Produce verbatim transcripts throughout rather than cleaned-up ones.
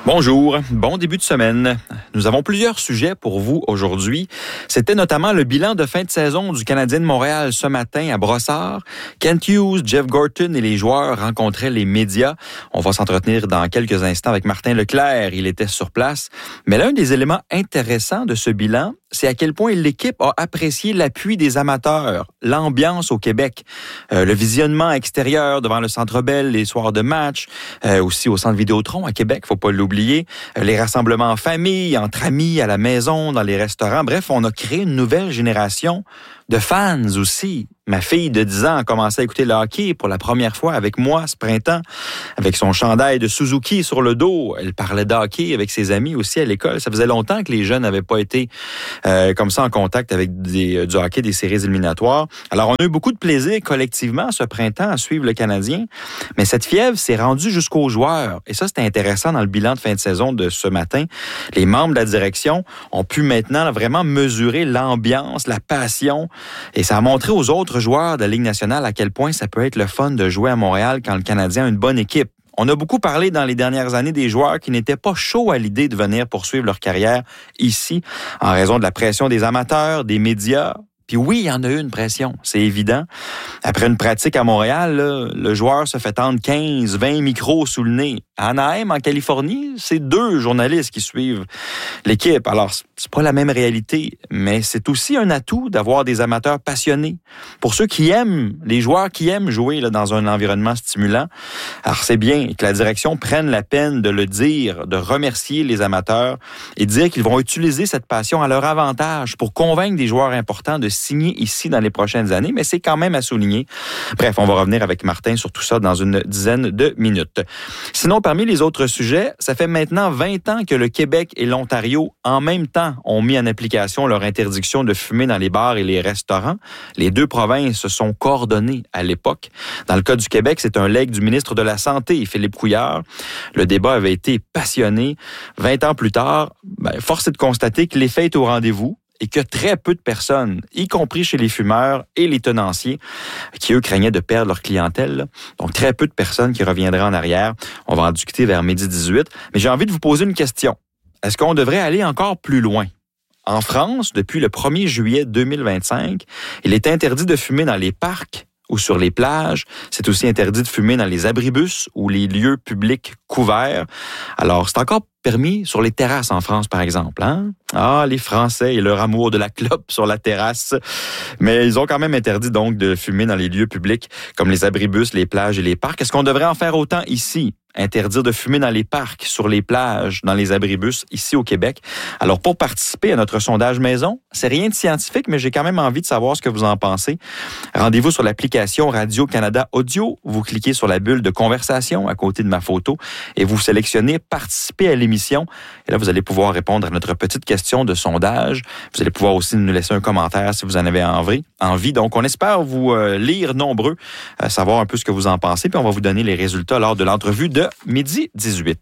Bonjour, bon début de semaine. Nous avons plusieurs sujets pour vous aujourd'hui. C'était notamment le bilan de fin de saison du Canadien de Montréal ce matin à Brossard. Kent Hughes, Jeff Gorton et les joueurs rencontraient les médias. On va s'entretenir dans quelques instants avec Martin Leclerc. Il était sur place. Mais l'un des éléments intéressants de ce bilan, c'est à quel point l'équipe a apprécié l'appui des amateurs, l'ambiance au Québec, euh, le visionnement extérieur devant le Centre Bell les soirs de match, euh, aussi au Centre Vidéotron à Québec, faut pas l'oublier, euh, les rassemblements en famille, entre amis, à la maison, dans les restaurants. Bref, on a créé une nouvelle génération de fans aussi. Ma fille de dix ans a commencé à écouter le hockey pour la première fois avec moi ce printemps, avec son chandail de Suzuki sur le dos. Elle parlait de hockey avec ses amis aussi à l'école. Ça faisait longtemps que les jeunes n'avaient pas été euh, comme ça en contact avec des, du hockey des séries éliminatoires. Alors, on a eu beaucoup de plaisir collectivement ce printemps à suivre le Canadien, mais cette fièvre s'est rendue jusqu'aux joueurs. Et ça, c'était intéressant dans le bilan de fin de saison de ce matin. Les membres de la direction ont pu maintenant vraiment mesurer l'ambiance, la passion, et ça a montré aux autres joueurs de la Ligue nationale à quel point ça peut être le fun de jouer à Montréal quand le Canadien a une bonne équipe. On a beaucoup parlé dans les dernières années des joueurs qui n'étaient pas chauds à l'idée de venir poursuivre leur carrière ici en raison de la pression des amateurs, des médias. Puis oui, il y en a eu une pression, c'est évident. Après une pratique à Montréal, là, le joueur se fait tendre quinze, vingt micros sous le nez. À Anaheim, en Californie, c'est deux journalistes qui suivent l'équipe. Alors, c'est pas la même réalité, mais c'est aussi un atout d'avoir des amateurs passionnés. Pour ceux qui aiment, les joueurs qui aiment jouer là, dans un environnement stimulant, alors c'est bien que la direction prenne la peine de le dire, de remercier les amateurs et de dire qu'ils vont utiliser cette passion à leur avantage pour convaincre des joueurs importants de signer ici dans les prochaines années, mais c'est quand même à souligner. Bref, on va revenir avec Martin sur tout ça dans une dizaine de minutes. Sinon, parmi les autres sujets, ça fait maintenant vingt ans que le Québec et l'Ontario, en même temps, ont mis en application leur interdiction de fumer dans les bars et les restaurants. Les deux provinces se sont coordonnées à l'époque. Dans le cas du Québec, c'est un legs du ministre de la Santé, Philippe Couillard. Le débat avait été passionné. vingt ans plus tard, ben, force est de constater que l'effet est au rendez-vous et que très peu de personnes, y compris chez les fumeurs et les tenanciers, qui eux craignaient de perdre leur clientèle. Là. Donc très peu de personnes qui reviendraient en arrière. On va en discuter vers midi dix-huit. Mais j'ai envie de vous poser une question. Est-ce qu'on devrait aller encore plus loin? En France, depuis le premier juillet deux mille vingt-cinq, il est interdit de fumer dans les parcs ou sur les plages. C'est aussi interdit de fumer dans les abribus ou les lieux publics couverts. Alors, c'est encore permis sur les terrasses en France, par exemple. Hein? Ah, les Français et leur amour de la clope sur la terrasse. Mais ils ont quand même interdit donc de fumer dans les lieux publics comme les abribus, les plages et les parcs. Est-ce qu'on devrait en faire autant ici? Interdire de fumer dans les parcs, sur les plages, dans les abribus, ici au Québec. Alors, pour participer à notre sondage maison, c'est rien de scientifique, mais j'ai quand même envie de savoir ce que vous en pensez. Rendez-vous sur l'application Radio-Canada Audio. Vous cliquez sur la bulle de conversation à côté de ma photo et vous sélectionnez « Participer à l'émission ». Et là, vous allez pouvoir répondre à notre petite question de sondage. Vous allez pouvoir aussi nous laisser un commentaire si vous en avez envie. envie. Donc, on espère vous euh, lire nombreux, euh, savoir un peu ce que vous en pensez, puis on va vous donner les résultats lors de l'entrevue de midi dix-huit.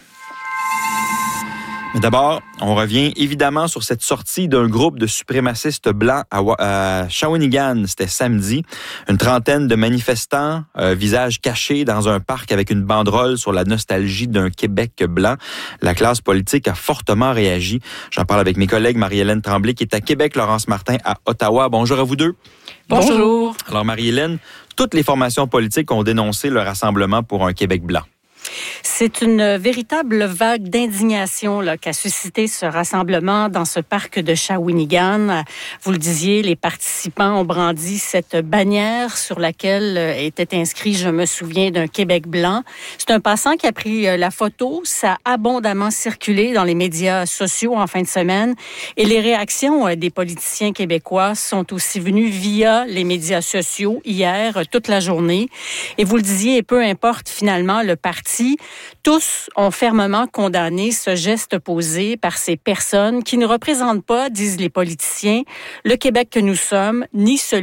Mais d'abord, on revient évidemment sur cette sortie d'un groupe de suprémacistes blancs à, à Shawinigan. C'était samedi. Une trentaine de manifestants, euh, visages cachés dans un parc avec une banderole sur la nostalgie d'un Québec blanc. La classe politique a fortement réagi. J'en parle avec mes collègues Marie-Hélène Tremblay qui est à Québec, Laurence Martin à Ottawa. Bonjour à vous deux. Bonjour. Alors Marie-Hélène, toutes les formations politiques ont dénoncé le rassemblement pour un Québec blanc. C'est une véritable vague d'indignation là, qu'a suscité ce rassemblement dans ce parc de Shawinigan. Vous le disiez, les participants ont brandi cette bannière sur laquelle était inscrit « Je me souviens d'un Québec blanc ». C'est un passant qui a pris la photo. Ça a abondamment circulé dans les médias sociaux en fin de semaine. Et les réactions des politiciens québécois sont aussi venues via les médias sociaux hier, toute la journée. Et vous le disiez, peu importe finalement le parti, tous ont fermement condamné ce geste posé par ces personnes qui ne représentent pas, disent les politiciens, le Québec que nous sommes, ni celui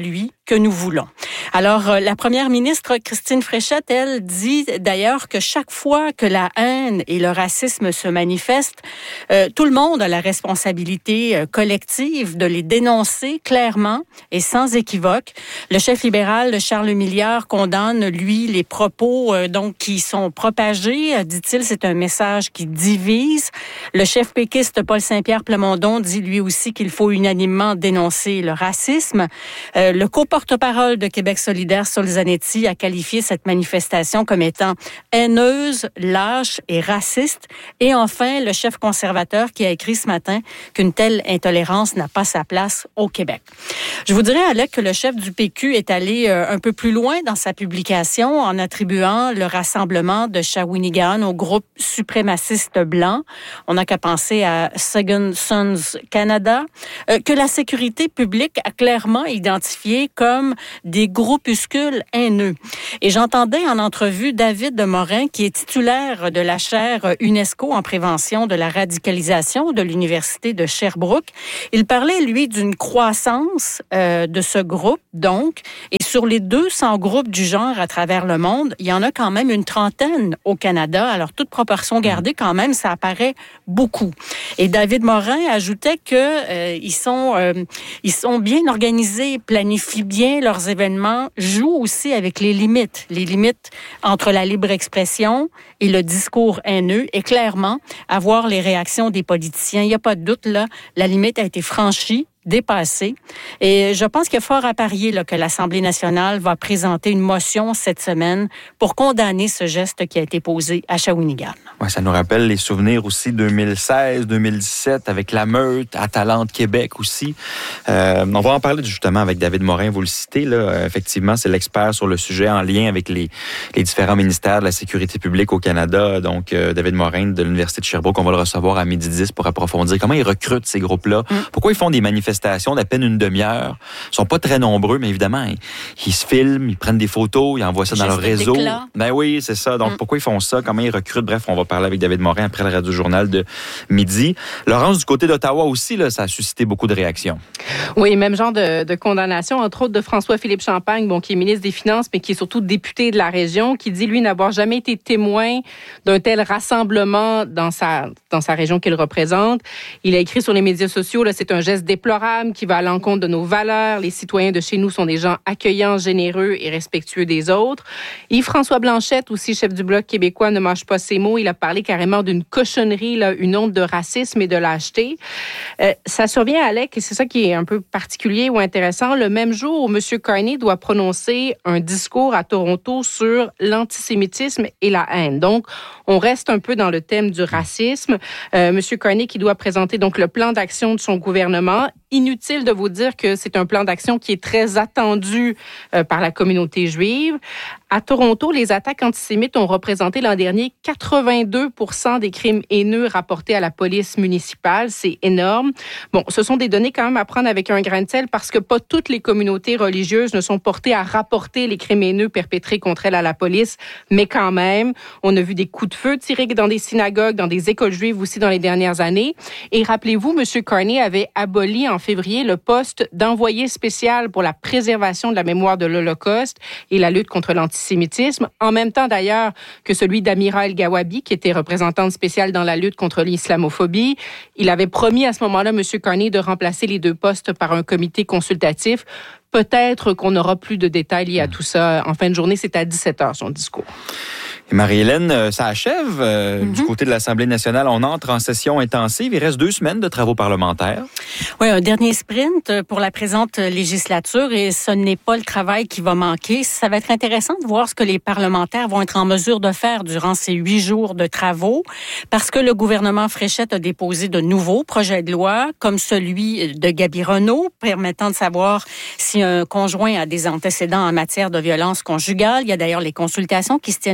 que nous voulons. Alors, euh, la première ministre Christine Fréchette, elle, dit d'ailleurs que chaque fois que la haine et le racisme se manifestent, euh, tout le monde a la responsabilité euh, collective de les dénoncer clairement et sans équivoque. Le chef libéral, Charles Milliard, condamne, lui, les propos euh, donc qui sont propagés. Euh, dit-il, c'est un message qui divise. Le chef péquiste, Paul Saint-Pierre Plamondon, dit lui aussi qu'il faut unanimement dénoncer le racisme. Euh, le co-porte-parole de Québec solidaire, Saul Zanetti, a qualifié cette manifestation comme étant haineuse, lâche et raciste. Et enfin, le chef conservateur qui a écrit ce matin qu'une telle intolérance n'a pas sa place au Québec. Je vous dirais, Alec, que le chef du P Q est allé euh, un peu plus loin dans sa publication en attribuant le rassemblement de Shawinigan au groupe suprémaciste blanc. On n'a qu'à penser à Second Sons Canada, euh, que la sécurité publique a clairement identifié comme des groupuscules haineux. Et j'entendais en entrevue David Morin, qui est titulaire de la chaire UNESCO en prévention de la radicalisation de l'Université de Sherbrooke. Il parlait, lui, d'une croissance euh, de ce groupe, donc, et sur les deux cents groupes du genre à travers le monde, il y en a quand même une trentaine au Canada. Alors, toute proportion gardée, quand même, ça apparaît beaucoup. Et David Morin ajoutait que euh, ils sont euh, ils sont bien organisés, planifient bien leurs événements, jouent aussi avec les limites, les limites entre la libre expression et le discours haineux. Et clairement, à voir les réactions des politiciens, il n'y a pas de doute, là, la limite a été franchie, dépassée. Et je pense qu'il y a fort à parier là, que l'Assemblée nationale va présenter une motion cette semaine pour condamner ce geste qui a été posé à Shawinigan. Ouais, ça nous rappelle les souvenirs aussi deux mille seize, deux mille dix-sept avec la meute, Atalante Québec aussi. Euh, on va en parler justement avec David Morin, vous le citez. Là. Euh, effectivement, c'est l'expert sur le sujet en lien avec les, les différents ministères de la sécurité publique au Canada. Donc, euh, David Morin de l'Université de Sherbrooke, on va le recevoir à midi dix pour approfondir comment ils recrutent ces groupes-là. Mm. Pourquoi ils font des manifestations d'à peine une demi-heure. Ils sont pas très nombreux, mais évidemment, ils, ils se filment, ils prennent des photos, ils envoient ça dans leur réseau. Ben oui, c'est ça. Donc, mm. pourquoi ils font ça? Comment ils recrutent? Bref, on va parler avec David Morin après le Radio-Journal de midi. Laurence, du côté d'Ottawa aussi, là, ça a suscité beaucoup de réactions. Oui, même genre de, de condamnation, entre autres de François-Philippe Champagne, bon, qui est ministre des Finances, mais qui est surtout député de la région, qui dit, lui, n'avoir jamais été témoin d'un tel rassemblement dans sa, dans sa région qu'il représente. Il a écrit sur les médias sociaux, là, c'est un geste déplorable qui va à l'encontre de nos valeurs. Les citoyens de chez nous sont des gens accueillants, généreux et respectueux des autres. Yves-François Blanchette, aussi chef du Bloc québécois, ne mâche pas ses mots. Il a parlé carrément d'une cochonnerie, là, une honte de racisme et de lâcheté. Euh, ça survient, Alec, et c'est ça qui est un peu particulier ou intéressant, le même jour où M. Carney doit prononcer un discours à Toronto sur l'antisémitisme et la haine. Donc, on reste un peu dans le thème du racisme. Euh, M. Carney qui doit présenter donc le plan d'action de son gouvernement. Inutile de vous dire que c'est un plan d'action qui est très attendu euh, par la communauté juive. À Toronto, les attaques antisémites ont représenté l'an dernier quatre-vingt-deux pour cent des crimes haineux rapportés à la police municipale. C'est énorme. Bon, ce sont des données quand même à prendre avec un grain de sel parce que pas toutes les communautés religieuses ne sont portées à rapporter les crimes haineux perpétrés contre elles à la police, mais quand même, on a vu des coups de feu tirés dans des synagogues, dans des écoles juives aussi dans les dernières années. Et rappelez-vous, M. Carney avait aboli en février le poste d'envoyé spécial pour la préservation de la mémoire de l'Holocauste et la lutte contre l'antisémitisme, en même temps d'ailleurs que celui d'Amira El-Gawabi, qui était représentante spéciale dans la lutte contre l'islamophobie. Il avait promis à ce moment-là, M. Carney, de remplacer les deux postes par un comité consultatif. Peut-être qu'on n'aura plus de détails liés à tout ça en fin de journée. C'est à dix-sept heures, son discours. Et Marie-Hélène, ça achève. Euh, mm-hmm. Du côté de l'Assemblée nationale, on entre en session intensive. Il reste deux semaines de travaux parlementaires. Oui, un dernier sprint pour la présente législature et ce n'est pas le travail qui va manquer. Ça va être intéressant de voir ce que les parlementaires vont être en mesure de faire durant ces huit jours de travaux parce que le gouvernement Fréchette a déposé de nouveaux projets de loi comme celui de Gaby Renault permettant de savoir si un conjoint a des antécédents en matière de violence conjugale. Il y a d'ailleurs les consultations qui se tiennent aujourd'hui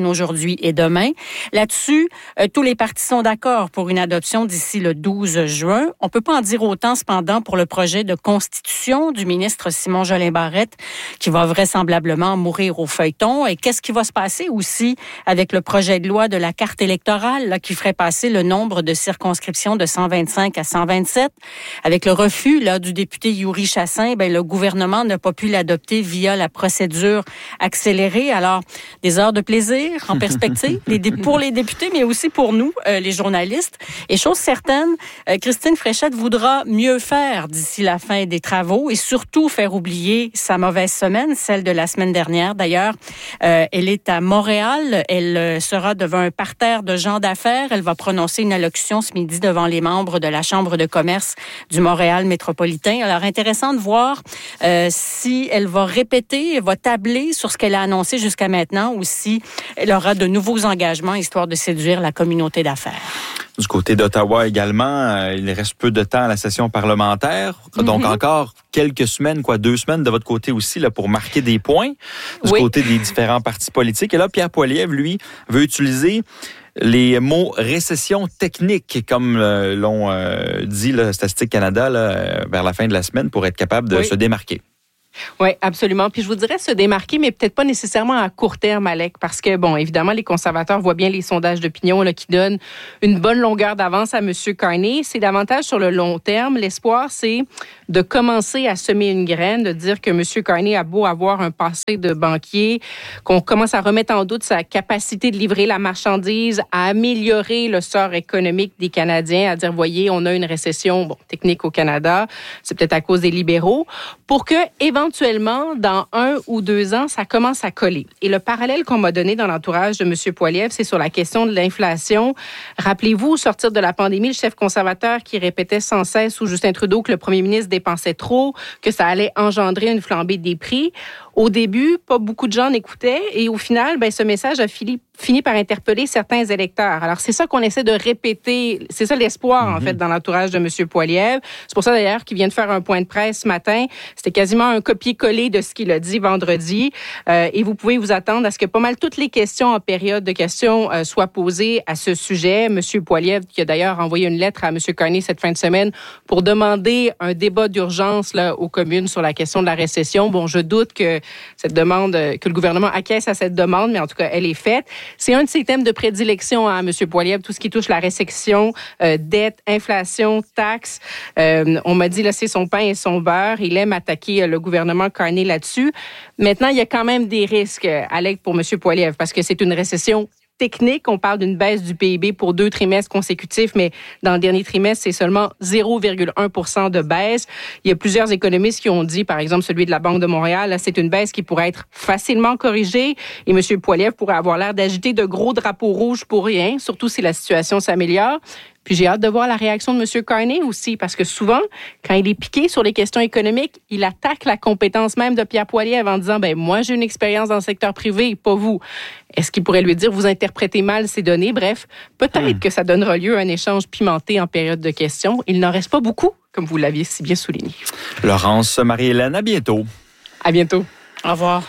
aujourd'hui et demain. Là-dessus, euh, tous les partis sont d'accord pour une adoption d'ici le douze juin. On peut pas en dire autant, cependant, pour le projet de constitution du ministre Simon Jolin Barrette, qui va vraisemblablement mourir au feuilleton. Et qu'est-ce qui va se passer aussi avec le projet de loi de la carte électorale, là, qui ferait passer le nombre de circonscriptions de cent vingt-cinq à cent vingt-sept? Avec le refus là, du député Yuri Chassin, ben, le gouvernement n'a pas pu l'adopter via la procédure accélérée. Alors, des heures de plaisir en perspective les dé- pour les députés, mais aussi pour nous, euh, les journalistes. Et chose certaine, euh, Christine Fréchette voudra mieux faire d'ici la fin des travaux et surtout faire oublier sa mauvaise semaine, celle de la semaine dernière. D'ailleurs, euh, elle est à Montréal. Elle euh, sera devant un parterre de gens d'affaires. Elle va prononcer une allocution ce midi devant les membres de la Chambre de commerce du Montréal métropolitain. Alors, intéressant de voir euh, si elle va répéter, elle va tabler sur ce qu'elle a annoncé jusqu'à maintenant ou si elle aura de nouveaux engagements histoire de séduire la communauté d'affaires. Du côté d'Ottawa également, euh, il reste peu de temps à la session parlementaire. Donc, mm-hmm. encore quelques semaines, quoi, deux semaines de votre côté aussi, là, pour marquer des points du oui. côté des différents partis politiques. Et là, Pierre Poilievre, lui, veut utiliser les mots récession technique, comme euh, l'ont euh, dit le Statistique Canada là, euh, vers la fin de la semaine, pour être capable de oui. se démarquer. Oui, absolument. Puis je vous dirais se démarquer, mais peut-être pas nécessairement à court terme, Alec, parce que, bon, évidemment, les conservateurs voient bien les sondages d'opinion là, qui donnent une bonne longueur d'avance à M. Carney. C'est davantage sur le long terme. L'espoir, c'est de commencer à semer une graine, de dire que M. Carney a beau avoir un passé de banquier, qu'on commence à remettre en doute sa capacité de livrer la marchandise, à améliorer le sort économique des Canadiens, à dire, voyez, on a une récession bon, technique au Canada, c'est peut-être à cause des libéraux, pour que, éventuellement, dans un ou deux ans, ça commence à coller. Et le parallèle qu'on m'a donné dans l'entourage de M. Poilievre, c'est sur la question de l'inflation. Rappelez-vous, au sortir de la pandémie, le chef conservateur qui répétait sans cesse sous Justin Trudeau que le premier ministre dépensait trop, que ça allait engendrer une flambée des prix. Au début, pas beaucoup de gens n'écoutaient et au final, ben, ce message a fini, fini par interpeller certains électeurs. Alors, c'est ça qu'on essaie de répéter. C'est ça l'espoir, mm-hmm. en fait, dans l'entourage de M. Poilievre. C'est pour ça, d'ailleurs, qu'il vient de faire un point de presse ce matin. C'était quasiment un copier-coller de ce qu'il a dit vendredi. Euh, et vous pouvez vous attendre à ce que pas mal toutes les questions en période de questions euh, soient posées à ce sujet. M. Poilievre, qui a d'ailleurs envoyé une lettre à M. Carney cette fin de semaine pour demander un débat d'urgence là, aux communes sur la question de la récession. Bon, je doute que cette demande, que le gouvernement acquiesce à cette demande, mais en tout cas, elle est faite. C'est un de ses thèmes de prédilection, hein, M. Poilievre, tout ce qui touche la récession, euh, dette, inflation, taxes. Euh, on m'a dit, là, c'est son pain et son beurre. Il aime attaquer euh, le gouvernement Carney là-dessus. Maintenant, il y a quand même des risques, Alec, pour M. Poilievre, parce que c'est une récession technique. On parle d'une baisse du P I B pour deux trimestres consécutifs, mais dans le dernier trimestre, c'est seulement zéro virgule un pour cent de baisse. Il y a plusieurs économistes qui ont dit, par exemple, celui de la Banque de Montréal, là, c'est une baisse qui pourrait être facilement corrigée et M. Poilievre pourrait avoir l'air d'agiter de gros drapeaux rouges pour rien, surtout si la situation s'améliore. Puis j'ai hâte de voir la réaction de M. Carney aussi, parce que souvent, quand il est piqué sur les questions économiques, il attaque la compétence même de Pierre Poilievre en disant, ben moi, j'ai une expérience dans le secteur privé, pas vous. Est-ce qu'il pourrait lui dire, vous interprétez mal ces données? Bref, peut-être hmm. que ça donnera lieu à un échange pimenté en période de questions. Il n'en reste pas beaucoup, comme vous l'aviez si bien souligné. Laurence, Marie-Hélène, à bientôt. À bientôt. Au revoir.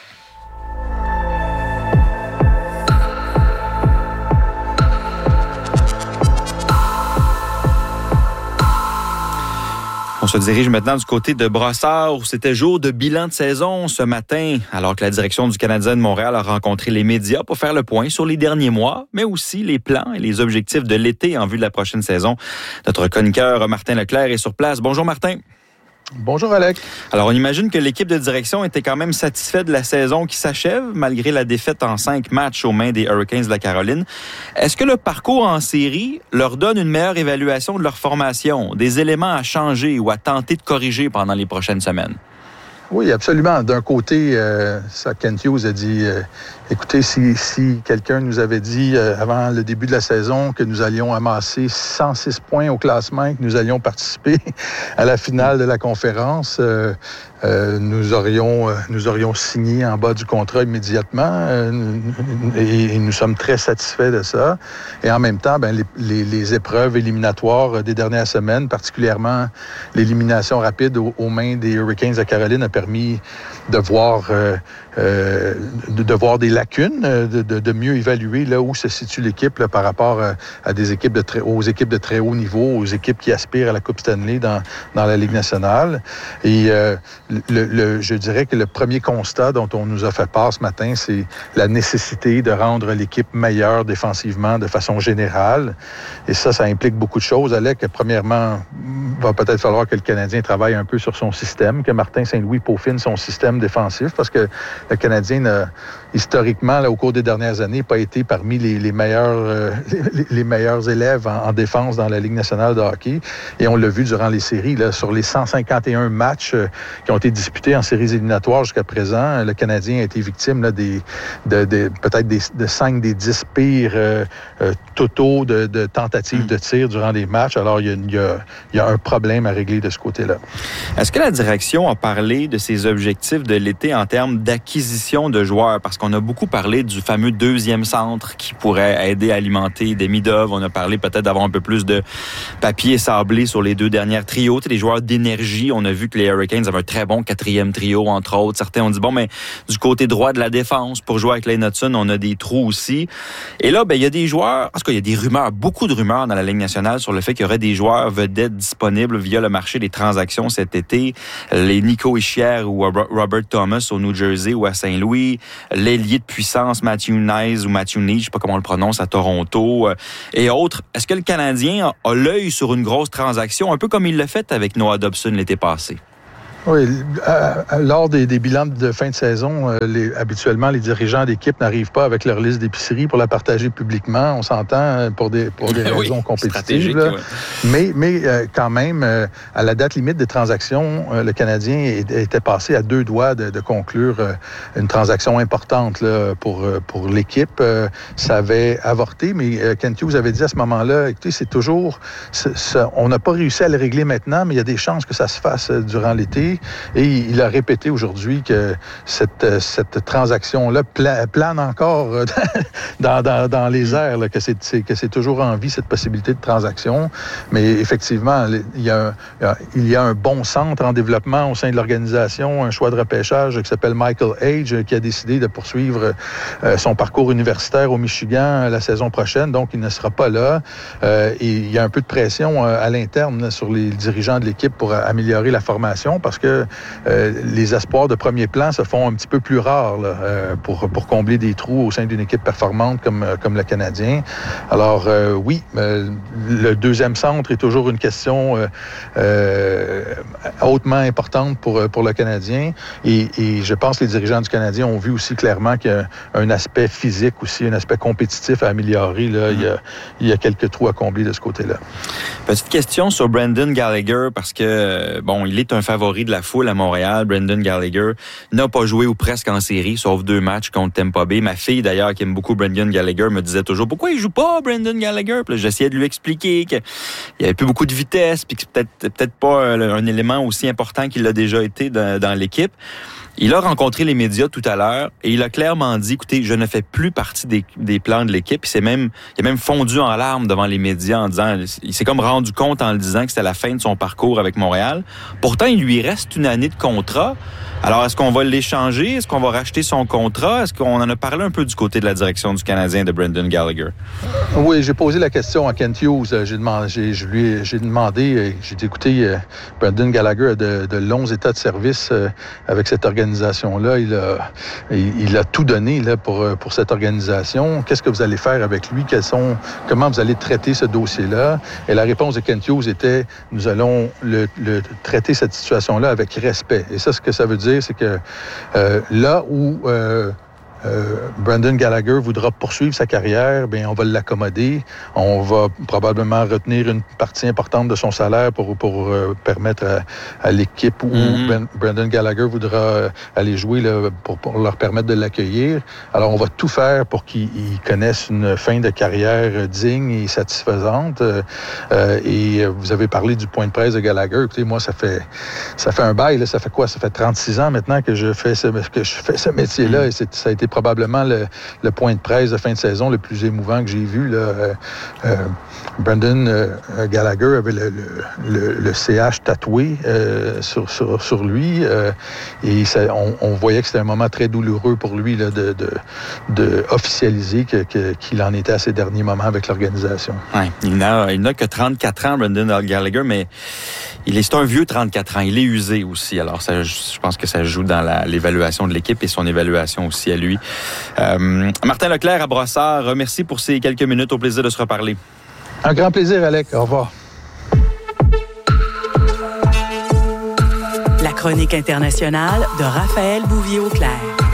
On se dirige maintenant du côté de Brossard, où c'était jour de bilan de saison ce matin, alors que la direction du Canadien de Montréal a rencontré les médias pour faire le point sur les derniers mois, mais aussi les plans et les objectifs de l'été en vue de la prochaine saison. Notre chroniqueur Martin Leclerc est sur place. Bonjour Martin. Bonjour Alec. Alors on imagine que l'équipe de direction était quand même satisfaite de la saison qui s'achève, malgré la défaite en cinq matchs aux mains des Hurricanes de la Caroline. Est-ce que le parcours en série leur donne une meilleure évaluation de leur formation, des éléments à changer ou à tenter de corriger pendant les prochaines semaines? Oui, absolument. D'un côté, euh, ça, Kent Hughes a dit, euh, écoutez, si, si quelqu'un nous avait dit euh, avant le début de la saison que nous allions amasser cent six points au classement, que nous allions participer à la finale de la conférence, euh, euh, nous aurions, euh, nous aurions signé en bas du contrat immédiatement euh, et, et nous sommes très satisfaits de ça. Et en même temps, ben, les, les, les épreuves éliminatoires des dernières semaines, particulièrement l'élimination rapide aux, aux mains des Hurricanes de Caroline, a permis de voir euh, euh, de, de voir des lacunes, de, de, de mieux évaluer là où se situe l'équipe là, par rapport à, à des équipes de très, aux équipes de très haut niveau, aux équipes qui aspirent à la Coupe Stanley dans, dans la Ligue nationale. Et euh, le, le, je dirais que le premier constat dont on nous a fait part ce matin, c'est la nécessité de rendre l'équipe meilleure défensivement de façon générale. Et ça, ça implique beaucoup de choses. Alec, premièrement, va peut-être falloir que le Canadien travaille un peu sur son système, que Martin Saint-Louis peaufine son système défensif, parce que le Canadien n'a, historiquement, là, au cours des dernières années, pas été parmi les, les meilleurs euh, les, les meilleurs élèves en, en défense dans la Ligue nationale de hockey. Et on l'a vu durant les séries, là, sur les cent cinquante et un matchs euh, qui ont été disputés en séries éliminatoires jusqu'à présent, le Canadien a été victime là, des, de, de, peut-être des, de cinq des dix pires euh, euh, totaux de, de tentatives mmh. de tir durant les matchs. Alors, il y, a, il, y a, il y a un problème à régler de ce côté-là. Est-ce que la direction a parlé de ses objectifs de l'été en termes d'acquisition de joueurs? Parce qu'on a beaucoup parlé du fameux deuxième centre qui pourrait aider à alimenter des Midov. On a parlé peut-être d'avoir un peu plus de papier sablé sur les deux dernières trios. Tu sais, les joueurs d'énergie, on a vu que les Hurricanes avaient un très bon quatrième trio, entre autres. Certains ont dit, bon, mais du côté droit de la défense, pour jouer avec Lane Hutson, on a des trous aussi. Et là, ben il y a des joueurs, en tout cas, il y a des rumeurs, beaucoup de rumeurs dans la Ligue nationale sur le fait qu'il y aurait des joueurs vedettes disponibles via le marché des transactions cet été. Les Nico Hischier ou Robert Thomas au New Jersey ou à Saint-Louis. L'ailier de puissance Matthew Knies ou Matthew Knies, je sais pas comment on le prononce, à Toronto et autres. Est-ce que le Canadien a, a l'œil sur une grosse transaction, un peu comme il l'a fait avec Noah Dobson l'été passé? Oui, euh, lors des, des bilans de fin de saison, euh, les, habituellement, les dirigeants d'équipe n'arrivent pas avec leur liste d'épicerie pour la partager publiquement. On s'entend pour des, pour des oui, raisons compétitives. Là. Ouais. Mais, mais euh, quand même, euh, à la date limite des transactions, euh, le Canadien est, était passé à deux doigts de, de conclure euh, une transaction importante là, pour, euh, pour l'équipe. Euh, ça avait avorté, mais euh, Kent Hughes avait dit à ce moment-là, écoutez, c'est toujours... C'est, ça, on n'a pas réussi à le régler maintenant, mais il y a des chances que ça se fasse euh, durant l'été. Et il a répété aujourd'hui que cette, cette transaction-là pla, plane encore dans, dans, dans les airs, là, que, c'est, c'est, que c'est toujours en vie, cette possibilité de transaction. Mais effectivement, il y, a un, il y a un bon centre en développement au sein de l'organisation, un choix de repêchage qui s'appelle Michael Age, qui a décidé de poursuivre euh, son parcours universitaire au Michigan la saison prochaine, donc il ne sera pas là. Euh, et il y a un peu de pression euh, à l'interne là, sur les dirigeants de l'équipe pour améliorer la formation, parce que que euh, les espoirs de premier plan se font un petit peu plus rares là, euh, pour, pour combler des trous au sein d'une équipe performante comme, comme le Canadien. Alors euh, oui, euh, le deuxième centre est toujours une question euh, euh, hautement importante pour, pour le Canadien et, et je pense que les dirigeants du Canadien ont vu aussi clairement qu'il y a un aspect physique aussi, un aspect compétitif à améliorer. Là. Il y a, il y a quelques trous à combler de ce côté-là. Petite question sur Brendan Gallagher parce que, bon, il est un favori de la foule à Montréal. Brendan Gallagher n'a pas joué ou presque en série, sauf deux matchs contre Tampa Bay. Ma fille, d'ailleurs, qui aime beaucoup Brendan Gallagher, me disait toujours « Pourquoi il joue pas, Brendan Gallagher? » Puis là, j'essayais de lui expliquer qu'il n'y avait plus beaucoup de vitesse, puis que c'est peut-être, peut-être pas un, un élément aussi important qu'il l'a déjà été dans, dans l'équipe. Il a rencontré les médias tout à l'heure et il a clairement dit, écoutez, je ne fais plus partie des, des plans de l'équipe. Il s'est même, il a même fondu en larmes devant les médias en disant, il s'est comme rendu compte en le disant que c'était la fin de son parcours avec Montréal. Pourtant, il lui reste une année de contrat. Alors, est-ce qu'on va l'échanger? Est-ce qu'on va racheter son contrat? Est-ce qu'on en a parlé un peu du côté de la direction du Canadien de Brendan Gallagher? Oui, j'ai posé la question à Kent Hughes. J'ai demandé, j'ai, je lui, j'ai demandé, j'ai dit, écoutez, Brendan Gallagher a de, de longs états de service avec cette organisation-là. Il a, il, il a tout donné là, pour, pour cette organisation. Qu'est-ce que vous allez faire avec lui? Quels sont, comment vous allez traiter ce dossier-là? Et la réponse de Kent Hughes était, nous allons le, le, traiter cette situation-là avec respect. Et ça, ce que ça veut dire, c'est que euh, là où euh, euh, Brendan Gallagher voudra poursuivre sa carrière, bien, on va l'accommoder. On va probablement retenir une partie importante de son salaire pour, pour euh, permettre à, à l'équipe où mm-hmm. ben, Brendan Gallagher voudra euh, aller jouer là, pour, pour leur permettre de l'accueillir. Alors, on va tout faire pour qu'ils connaissent une fin de carrière digne et satisfaisante. Euh, et vous avez parlé du point de presse de Gallagher. Écoutez, moi, ça fait ça fait un bail. Là. Ça fait quoi? Ça fait trente-six ans maintenant que je fais ce, que je fais ce métier-là. Mm-hmm. Et c'est, ça a été probablement le, le point de presse de fin de saison le plus émouvant que j'ai vu. Là. Euh, euh, Brendan euh, Gallagher avait le, le, le, le C H tatoué euh, sur, sur, sur lui euh, et ça, on, on voyait que c'était un moment très douloureux pour lui là, de, de, de officialiser que, que, qu'il en était à ses derniers moments avec l'organisation. Ouais, il n'a, il n'a que trente-quatre ans, Brendan Gallagher, mais il est, c'est un vieux trente-quatre ans. Il est usé aussi. Alors, ça, je pense que ça joue dans la, l'évaluation de l'équipe et son évaluation aussi à lui. Euh, Martin Leclerc à Brossard, merci pour ces quelques minutes. Au plaisir de se reparler. Un grand plaisir, Alec. Au revoir. La chronique internationale de Raphaël Bouvier-Auclair.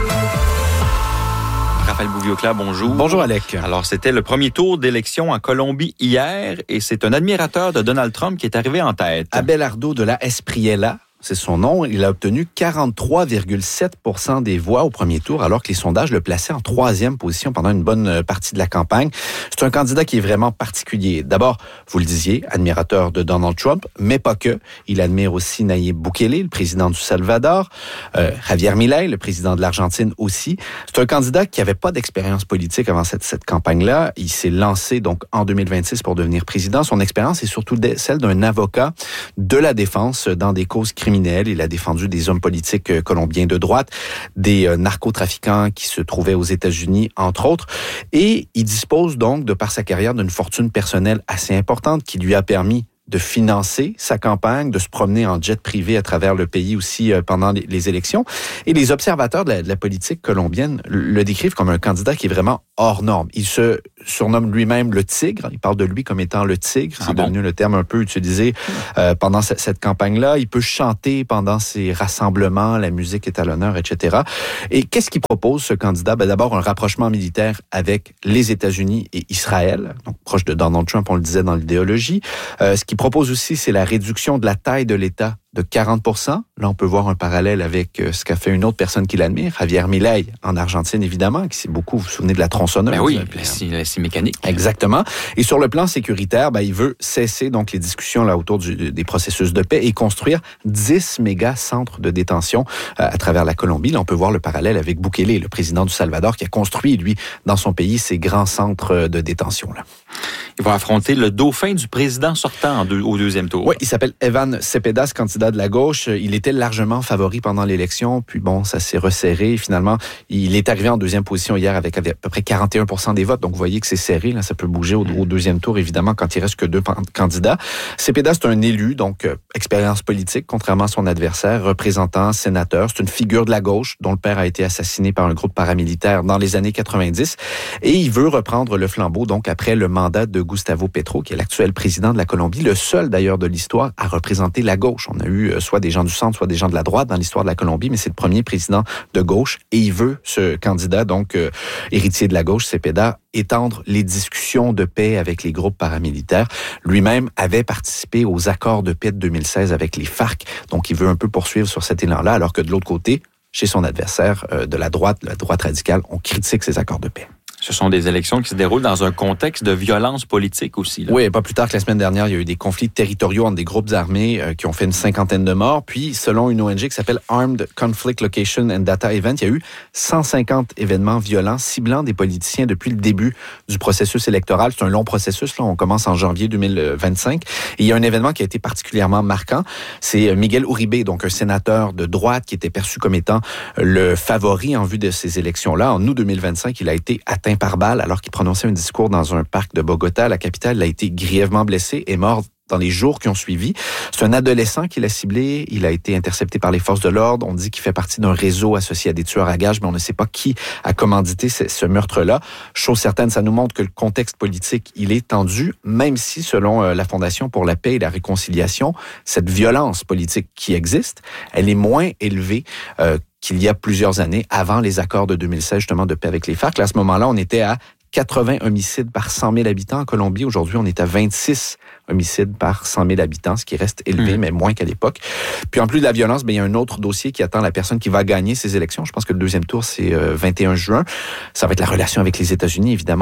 Raphaël Bouvier-Auclair, bonjour. Bonjour, Alec. Alors, c'était le premier tour d'élection en Colombie hier et c'est un admirateur de Donald Trump qui est arrivé en tête. Abelardo de la Espriella, c'est son nom. Il a obtenu quarante-trois virgule sept pour cent des voix au premier tour, alors que les sondages le plaçaient en troisième position pendant une bonne partie de la campagne. C'est un candidat qui est vraiment particulier. D'abord, vous le disiez, admirateur de Donald Trump, mais pas que. Il admire aussi Nayib Bukele, le président du Salvador, euh, Javier Milei, le président de l'Argentine aussi. C'est un candidat qui n'avait pas d'expérience politique avant cette, cette campagne-là. Il s'est lancé donc en deux mille vingt-six pour devenir président. Son expérience est surtout celle d'un avocat de la défense dans des causes criminelles. Il a défendu des hommes politiques colombiens de droite, des euh, narcotrafiquants qui se trouvaient aux États-Unis, entre autres. Et il dispose donc, de par sa carrière, d'une fortune personnelle assez importante qui lui a permis de financer sa campagne, de se promener en jet privé à travers le pays aussi pendant les élections. Et les observateurs de la, de la politique colombienne le décrivent comme un candidat qui est vraiment hors norme. Il se surnomme lui-même le tigre. Il parle de lui comme étant le tigre. C'est ah bon? devenu le terme un peu utilisé euh, pendant cette, cette campagne-là. Il peut chanter pendant ses rassemblements, la musique est à l'honneur, et cetera. Et qu'est-ce qu'il propose, ce candidat? Ben, d'abord, un rapprochement militaire avec les États-Unis et Israël, donc proche de Donald Trump, on le disait dans l'idéologie. Euh, ce qu'il propose aussi, c'est la réduction de la taille de l'État de quarante pour cent. Là, on peut voir un parallèle avec ce qu'a fait une autre personne qui l'admire, Javier Milei, en Argentine, évidemment, qui s'est beaucoup, vous vous souvenez de la tronçonneuse. Ben oui, la scie, la scie mécanique. Exactement. Et sur le plan sécuritaire, ben, il veut cesser donc les discussions là autour du, des processus de paix et construire dix méga centres de détention euh, à travers la Colombie. Là, on peut voir le parallèle avec Bukele, le président du Salvador, qui a construit, lui, dans son pays, ces grands centres de détention là. Il va affronter le dauphin du président sortant en deux, au deuxième tour. Oui, il s'appelle Evan Cepeda, ce candidat de la gauche. Il était largement favori pendant l'élection, puis bon, ça s'est resserré. Finalement, il est arrivé en deuxième position hier avec, avec à peu près quarante et un pour cent des votes. Donc, vous voyez que c'est serré. Là, ça peut bouger au, au deuxième tour, évidemment, quand il reste que deux candidats. Cepeda, c'est un élu, donc euh, expérience politique, contrairement à son adversaire, représentant, sénateur. C'est une figure de la gauche dont le père a été assassiné par un groupe paramilitaire dans les années quatre-vingt-dix. Et il veut reprendre le flambeau, donc, après le mandat de Gustavo Petro, qui est l'actuel président de la Colombie, le seul d'ailleurs de l'histoire à représenter la gauche. On a eu soit des gens du centre, soit des gens de la droite dans l'histoire de la Colombie, mais c'est le premier président de gauche et il veut, ce candidat, donc euh, héritier de la gauche, Cepeda, étendre les discussions de paix avec les groupes paramilitaires. Lui-même avait participé aux accords de paix de deux mille seize avec les FARC, donc il veut un peu poursuivre sur cet élan-là, alors que de l'autre côté, chez son adversaire euh, de la droite, la droite radicale, on critique ces accords de paix. Ce sont des élections qui se déroulent dans un contexte de violence politique aussi. Là. Oui, pas plus tard que la semaine dernière, il y a eu des conflits territoriaux entre des groupes armés euh, qui ont fait une cinquantaine de morts. Puis, selon une O N G qui s'appelle Armed Conflict Location and Data Event, il y a eu cent cinquante événements violents ciblant des politiciens depuis le début du processus électoral. C'est un long processus. Là, on commence en janvier deux mille vingt-cinq. Et il y a un événement qui a été particulièrement marquant. C'est Miguel Uribe, donc un sénateur de droite qui était perçu comme étant le favori en vue de ces élections-là. En août deux mille vingt-cinq, il a été atteint par balle alors qu'il prononçait un discours dans un parc de Bogota, la capitale. Il a été grièvement blessé et mort dans les jours qui ont suivi. C'est un adolescent qui l'a ciblé. Il a été intercepté par les forces de l'ordre. On dit qu'il fait partie d'un réseau associé à des tueurs à gages, mais on ne sait pas qui a commandité ce, ce meurtre-là. Chose certaine, ça nous montre que le contexte politique, il est tendu, même si, selon la Fondation pour la paix et la réconciliation, cette violence politique qui existe, elle est moins élevée euh, qu'il y a plusieurs années, avant les accords de deux mille seize, justement, de paix avec les FARC. Là, à ce moment-là, on était à quatre-vingts homicides par cent mille habitants en Colombie. Aujourd'hui, on est à vingt-six homicides par cent mille habitants, ce qui reste élevé, mmh. mais moins qu'à l'époque. Puis en plus de la violence, bien, il y a un autre dossier qui attend la personne qui va gagner ces élections. Je pense que le deuxième tour, c'est euh, vingt et un juin. Ça va être la relation avec les États-Unis, évidemment.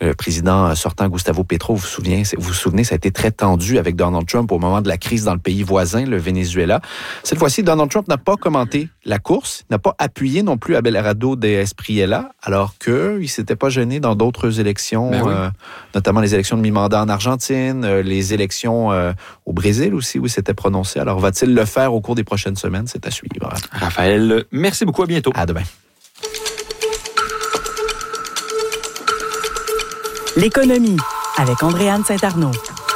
le président sortant Gustavo Petro, vous vous souvenez, vous vous souvenez, ça a été très tendu avec Donald Trump au moment de la crise dans le pays voisin, le Venezuela. Cette fois-ci, Donald Trump n'a pas commenté la course, n'a pas appuyé non plus Abelardo de Espriella, alors qu'il ne s'était pas gêné dans d'autres élections, ben oui. euh, notamment les élections de mi-mandat en Argentine, euh, les élections euh, au Brésil aussi, où il s'était prononcé. Alors, va-t-il le faire au cours des prochaines semaines? C'est à suivre. Raphaël, merci beaucoup. À bientôt. À demain. L'économie avec Andréane Saint-Arnaud.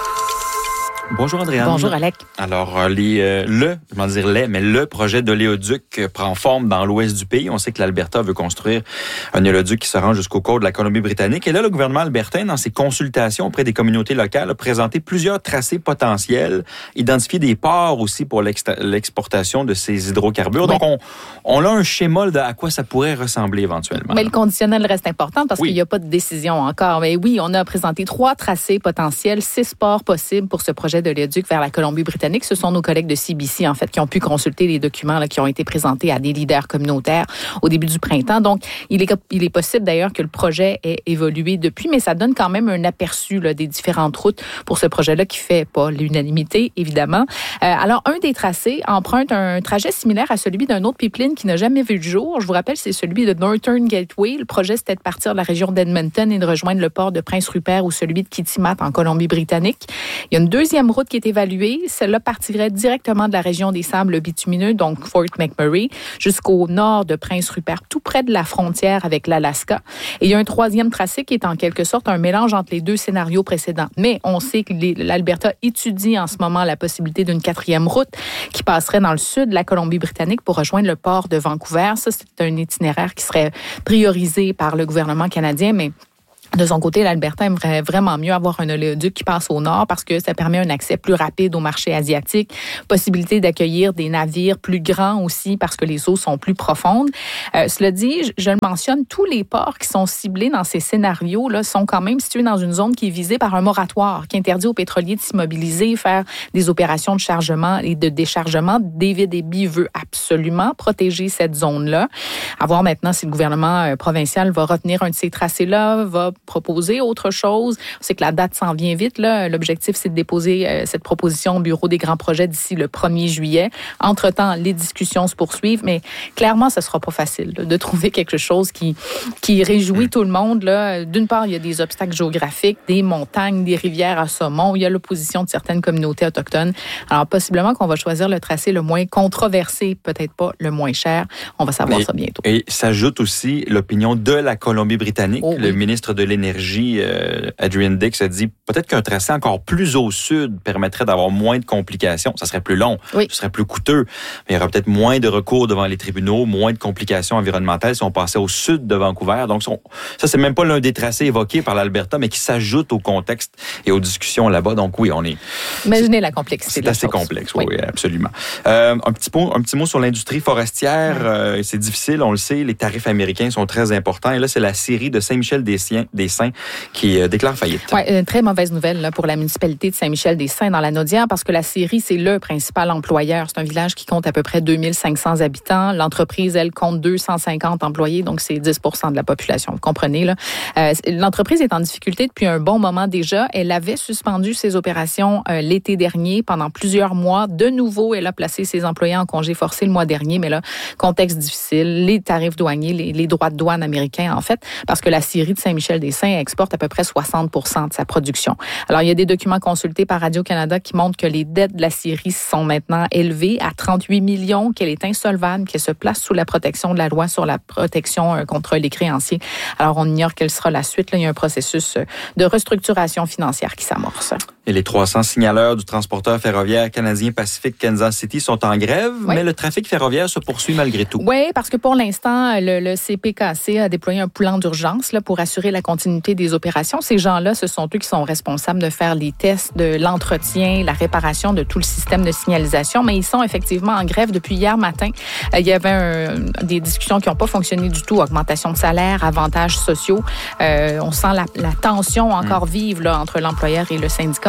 Bonjour Andréane. Bonjour Alec. Alors, les, euh, le, comment dire les, mais le projet d'oléoduc prend forme dans l'ouest du pays. On sait que l'Alberta veut construire un oléoduc qui se rend jusqu'au côtes de la Colombie-Britannique. Et là, le gouvernement albertain, dans ses consultations auprès des communautés locales, a présenté plusieurs tracés potentiels, identifié des ports aussi pour l'exportation de ces hydrocarbures. Oui. Donc, on, on a un schéma de à quoi ça pourrait ressembler éventuellement. Mais le conditionnel reste important parce oui. qu'il n'y a pas de décision encore. Mais oui, on a présenté trois tracés potentiels, six ports possibles pour ce projet de l'oléoduc vers la Colombie-Britannique. Ce sont nos collègues de C B C, en fait, qui ont pu consulter les documents là, qui ont été présentés à des leaders communautaires au début du printemps. Donc, il est, il est possible d'ailleurs que le projet ait évolué depuis, mais ça donne quand même un aperçu là, des différentes routes pour ce projet-là qui fait pas l'unanimité, évidemment. Euh, alors, un des tracés emprunte un trajet similaire à celui d'un autre pipeline qui n'a jamais vu le jour. Je vous rappelle, c'est celui de Northern Gateway. Le projet, c'était de partir de la région d'Edmonton et de rejoindre le port de Prince Rupert ou celui de Kitimat en Colombie-Britannique. Il y a une deuxième route qui est évaluée. Celle-là partirait directement de la région des sables bitumineux, donc Fort McMurray, jusqu'au nord de Prince Rupert, tout près de la frontière avec l'Alaska. Et il y a un troisième tracé qui est en quelque sorte un mélange entre les deux scénarios précédents. Mais on sait que les, l'Alberta étudie en ce moment la possibilité d'une quatrième route qui passerait dans le sud de la Colombie-Britannique pour rejoindre le port de Vancouver. Ça, c'est un itinéraire qui serait priorisé par le gouvernement canadien, mais de son côté, l'Alberta aimerait vraiment mieux avoir un oléoduc qui passe au nord parce que ça permet un accès plus rapide au marché asiatique, possibilité d'accueillir des navires plus grands aussi parce que les eaux sont plus profondes. Euh, cela dit, je, je le mentionne, tous les ports qui sont ciblés dans ces scénarios-là sont quand même situés dans une zone qui est visée par un moratoire qui interdit aux pétroliers de s'immobiliser, faire des opérations de chargement et de déchargement. David Eby veut absolument protéger cette zone-là. À voir maintenant si le gouvernement euh, provincial va retenir un de ces tracés-là, va proposer autre chose. On sait que la date s'en vient vite. Là. L'objectif, c'est de déposer euh, cette proposition au bureau des grands projets d'ici le premier juillet. Entre-temps, les discussions se poursuivent, mais clairement, ce ne sera pas facile là, de trouver quelque chose qui, qui réjouit tout le monde. Là. D'une part, il y a des obstacles géographiques, des montagnes, des rivières à saumon. Il y a l'opposition de certaines communautés autochtones. Alors, possiblement qu'on va choisir le tracé le moins controversé, peut-être pas le moins cher. On va savoir et, ça bientôt. Et s'ajoute aussi l'opinion de la Colombie-Britannique. Oh, le oui. ministre de l'Énergie, euh, Adrian Dix, a dit peut-être qu'un tracé encore plus au sud permettrait d'avoir moins de complications. Ça serait plus long, oui. ce serait plus coûteux, mais il y aurait peut-être moins de recours devant les tribunaux, moins de complications environnementales si on passait au sud de Vancouver. Donc, ça, c'est même pas l'un des tracés évoqués par l'Alberta, mais qui s'ajoute au contexte et aux discussions là-bas. Donc, oui, on est... Imaginez la complexité. C'est assez chose. complexe, oui, oui absolument. Euh, un, petit mot, un petit mot sur l'industrie forestière. Oui. Euh, c'est difficile, on le sait, les tarifs américains sont très importants. Et là, c'est la scierie de Saint-Michel-des-Saints des Saints qui euh, déclare faillite. Oui, une très mauvaise nouvelle là, pour la municipalité de Saint-Michel-des-Saints dans la Naudière parce que la scierie, c'est le principal employeur. C'est un village qui compte à peu près deux mille cinq cents habitants. L'entreprise, elle, compte deux cent cinquante employés, donc c'est dix pour cent de la population. Vous comprenez, là. Euh, l'entreprise est en difficulté depuis un bon moment déjà. Elle avait suspendu ses opérations euh, l'été dernier pendant plusieurs mois. De nouveau, elle a placé ses employés en congé forcé le mois dernier, mais là, contexte difficile, les tarifs douaniers, les, les droits de douane américains, en fait, parce que la scierie de Saint-Michel-des-Saints exporte à peu près soixante pour cent de sa production. Alors, il y a des documents consultés par Radio-Canada qui montrent que les dettes de la scierie sont maintenant élevées à trente-huit millions, qu'elle est insolvable, qu'elle se place sous la protection de la loi sur la protection contre les créanciers. Alors, on ignore quelle sera la suite. Là, il y a un processus de restructuration financière qui s'amorce. Et les trois cents signaleurs du transporteur ferroviaire canadien Pacific Kansas City sont en grève, oui. mais le trafic ferroviaire se poursuit malgré tout. Oui, parce que pour l'instant, le, le C P K C a déployé un plan d'urgence là, pour assurer la continuité des opérations. Ces gens-là, ce sont eux qui sont responsables de faire les tests, de l'entretien, la réparation de tout le système de signalisation, mais ils sont effectivement en grève depuis hier matin. Euh, il y avait un, des discussions qui n'ont pas fonctionné du tout, augmentation de salaire, avantages sociaux. Euh, on sent la, la tension encore mmh. vive là, entre l'employeur et le syndicat.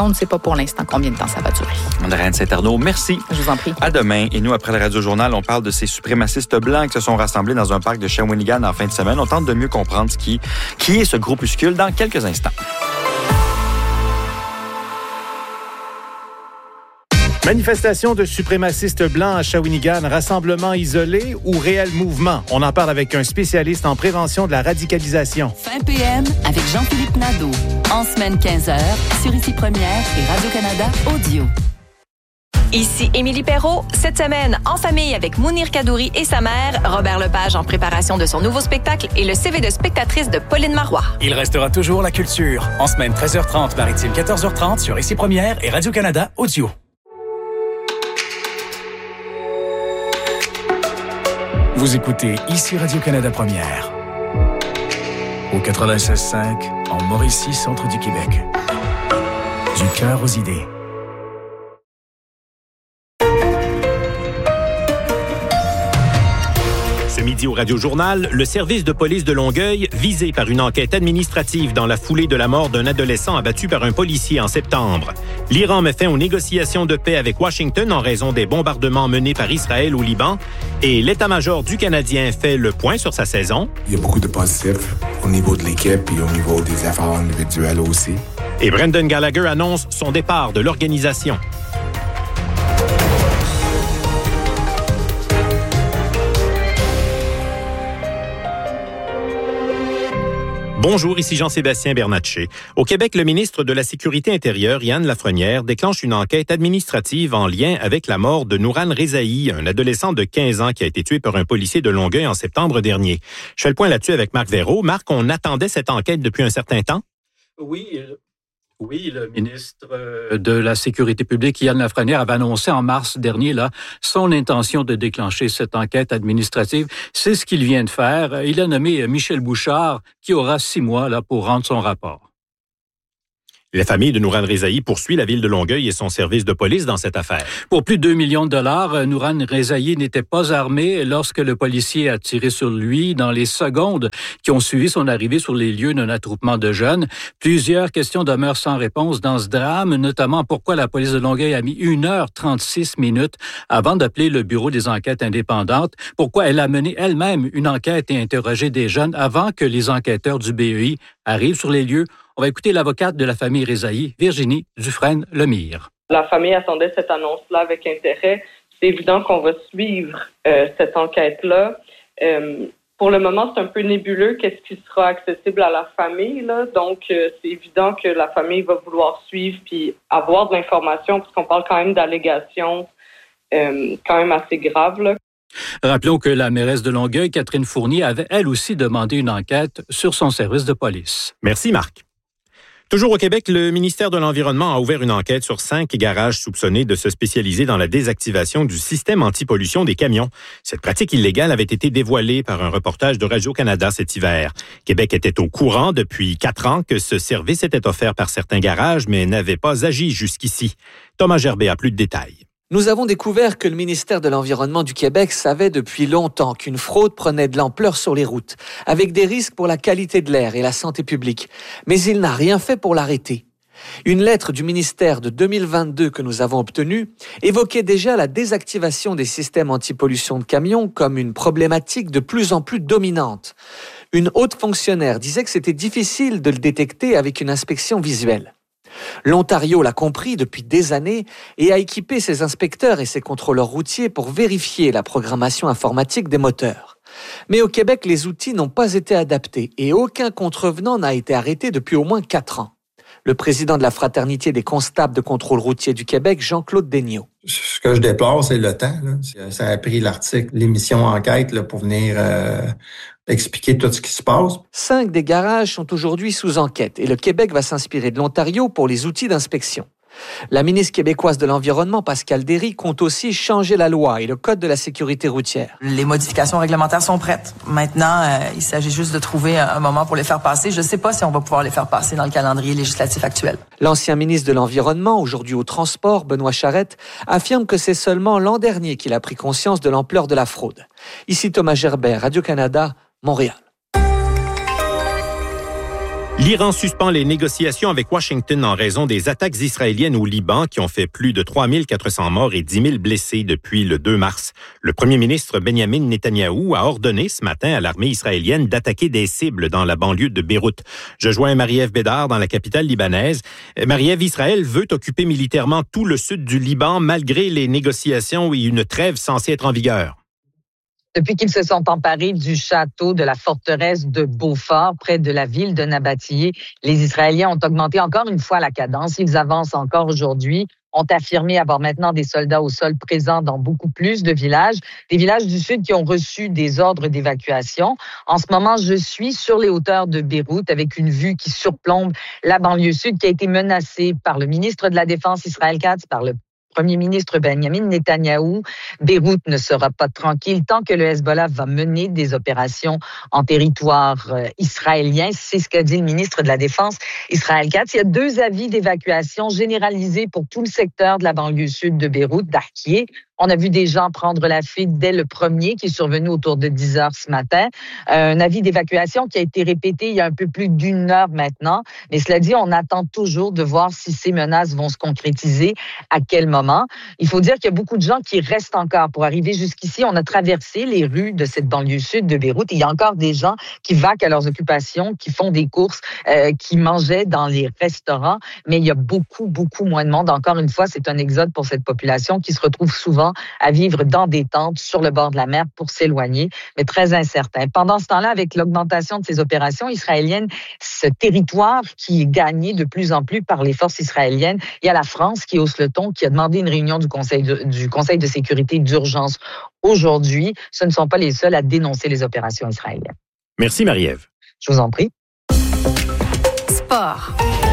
on ne sait pas pour l'instant combien de temps ça va durer. Andréane Saint-Arnaud, merci. Je vous en prie. À demain. Et nous, après le Radio-Journal, on parle de ces suprémacistes blancs qui se sont rassemblés dans un parc de Shawinigan en fin de semaine. On tente de mieux comprendre ce qui, qui est ce groupuscule dans quelques instants. Manifestation de suprémacistes blancs à Shawinigan, rassemblement isolé ou réel mouvement? On en parle avec un spécialiste en prévention de la radicalisation. Fin P M avec Jean-Philippe Nadeau. En semaine quinze heures, sur Ici Première et Radio-Canada Audio. Ici Émilie Perrault. Cette semaine, en famille avec Mounir Kadouri et sa mère, Robert Lepage en préparation de son nouveau spectacle et le C V de spectatrice de Pauline Marois. Il restera toujours la culture. En semaine treize heures trente, maritime quatorze heures trente sur Ici Première et Radio-Canada Audio. Vous écoutez Ici Radio-Canada Première. Au quatre-vingt-seize cinq, en Mauricie, centre du Québec. Du cœur aux idées. Ce midi au Radio-Journal, le service de police de Longueuil, visé par une enquête administrative dans la foulée de la mort d'un adolescent abattu par un policier en septembre. L'Iran met fin aux négociations de paix avec Washington en raison des bombardements menés par Israël au Liban. Et l'état-major du Canadien fait le point sur sa saison. Il y a beaucoup de positifs au niveau de l'équipe et au niveau des efforts individuels aussi. Et Brendan Gallagher annonce son départ de l'organisation. Bonjour, ici Jean-Sébastien Bernatchez. Au Québec, le ministre de la Sécurité intérieure, Yann Lafrenière, déclenche une enquête administrative en lien avec la mort de Nourane Rezaï, un adolescent de quinze ans qui a été tué par un policier de Longueuil en septembre dernier. Je fais le point là-dessus avec Marc Veyraud. Marc, on attendait cette enquête depuis un certain temps? Oui, Oui, le ministre de la Sécurité publique, Yann Lafrenière, avait annoncé en mars dernier là, son intention de déclencher cette enquête administrative. C'est ce qu'il vient de faire. Il a nommé Michel Bouchard, qui aura six mois là, pour rendre son rapport. La famille de Nourane Rezaï poursuit la ville de Longueuil et son service de police dans cette affaire. Pour plus de deux millions de dollars, Nourane Rezaï n'était pas armé lorsque le policier a tiré sur lui dans les secondes qui ont suivi son arrivée sur les lieux d'un attroupement de jeunes. Plusieurs questions demeurent sans réponse dans ce drame, notamment pourquoi la police de Longueuil a mis une heure trente-six minutes avant d'appeler le Bureau des enquêtes indépendantes, pourquoi elle a mené elle-même une enquête et interrogé des jeunes avant que les enquêteurs du B E I arrivent sur les lieux. On va écouter l'avocate de la famille Rezaï, Virginie Dufresne-Lemire. La famille attendait cette annonce-là avec intérêt. C'est évident qu'on va suivre euh, cette enquête-là. Euh, pour le moment, c'est un peu nébuleux qu'est-ce qui sera accessible à la famille, là. Donc, euh, c'est évident que la famille va vouloir suivre puis avoir de l'information, parce qu'on parle quand même d'allégations euh, quand même assez graves, là. Rappelons que la mairesse de Longueuil, Catherine Fournier, avait elle aussi demandé une enquête sur son service de police. Merci, Marc. Toujours au Québec, le ministère de l'Environnement a ouvert une enquête sur cinq garages soupçonnés de se spécialiser dans la désactivation du système anti-pollution des camions. Cette pratique illégale avait été dévoilée par un reportage de Radio-Canada cet hiver. Québec était au courant depuis quatre ans que ce service était offert par certains garages, mais n'avait pas agi jusqu'ici. Thomas Gerbet a plus de détails. Nous avons découvert que le ministère de l'Environnement du Québec savait depuis longtemps qu'une fraude prenait de l'ampleur sur les routes, avec des risques pour la qualité de l'air et la santé publique. Mais il n'a rien fait pour l'arrêter. Une lettre du ministère de deux mille vingt-deux que nous avons obtenue évoquait déjà la désactivation des systèmes anti-pollution de camions comme une problématique de plus en plus dominante. Une haute fonctionnaire disait que c'était difficile de le détecter avec une inspection visuelle. L'Ontario l'a compris depuis des années et a équipé ses inspecteurs et ses contrôleurs routiers pour vérifier la programmation informatique des moteurs. Mais au Québec, les outils n'ont pas été adaptés et aucun contrevenant n'a été arrêté depuis au moins quatre ans. Le président de la Fraternité des constables de contrôle routier du Québec, Jean-Claude Daigneault. Ce que je déplore, c'est le temps. Là. Ça a pris l'article, l'émission enquête là, pour venir euh, expliquer tout ce qui se passe. Cinq des garages sont aujourd'hui sous enquête et le Québec va s'inspirer de l'Ontario pour les outils d'inspection. La ministre québécoise de l'Environnement, Pascale Derry, compte aussi changer la loi et le code de la sécurité routière. Les modifications réglementaires sont prêtes. Maintenant, euh, il s'agit juste de trouver un moment pour les faire passer. Je ne sais pas si on va pouvoir les faire passer dans le calendrier législatif actuel. L'ancien ministre de l'Environnement, aujourd'hui au transport, Benoît Charette, affirme que c'est seulement l'an dernier qu'il a pris conscience de l'ampleur de la fraude. Ici Thomas Gerbet, Radio-Canada, Montréal. L'Iran suspend les négociations avec Washington en raison des attaques israéliennes au Liban qui ont fait plus de trois mille quatre cents morts et dix mille blessés depuis le deux mars. Le premier ministre Benjamin Netanyahou a ordonné ce matin à l'armée israélienne d'attaquer des cibles dans la banlieue de Beyrouth. Je joins Marie-Ève Bédard dans la capitale libanaise. Marie-Ève, Israël veut occuper militairement tout le sud du Liban malgré les négociations et une trêve censée être en vigueur. Depuis qu'ils se sont emparés du château de la forteresse de Beaufort, près de la ville de Nabatillé, les Israéliens ont augmenté encore une fois la cadence. Ils avancent encore aujourd'hui, ont affirmé avoir maintenant des soldats au sol présents dans beaucoup plus de villages, des villages du sud qui ont reçu des ordres d'évacuation. En ce moment, je suis sur les hauteurs de Beyrouth avec une vue qui surplombe la banlieue sud qui a été menacée par le ministre de la Défense Israël Katz, par le Premier ministre Benjamin Netanyahou. Beyrouth ne sera pas tranquille tant que le Hezbollah va mener des opérations en territoire euh, israélien. C'est ce qu'a dit le ministre de la Défense Israël Katz. Il y a deux avis d'évacuation généralisés pour tout le secteur de la banlieue sud de Beyrouth, d'Arkié. On a vu des gens prendre la fuite dès le premier qui est survenu autour de dix heures ce matin. Un avis d'évacuation qui a été répété il y a un peu plus d'une heure maintenant. Mais cela dit, on attend toujours de voir si ces menaces vont se concrétiser, à quel moment. Il faut dire qu'il y a beaucoup de gens qui restent encore. Pour arriver jusqu'ici, on a traversé les rues de cette banlieue sud de Beyrouth. Et il y a encore des gens qui vaquent à leurs occupations, qui font des courses, euh, qui mangeaient dans les restaurants. Mais il y a beaucoup, beaucoup moins de monde. Encore une fois, c'est un exode pour cette population qui se retrouve souvent à vivre dans des tentes sur le bord de la mer pour s'éloigner, mais très incertain. Pendant ce temps-là, avec l'augmentation de ces opérations israéliennes, ce territoire qui est gagné de plus en plus par les forces israéliennes, il y a la France qui hausse le ton, qui a demandé une réunion du Conseil de, du Conseil de sécurité d'urgence aujourd'hui. Ce ne sont pas les seuls à dénoncer les opérations israéliennes. Merci Marie-Ève. Je vous en prie. Sport.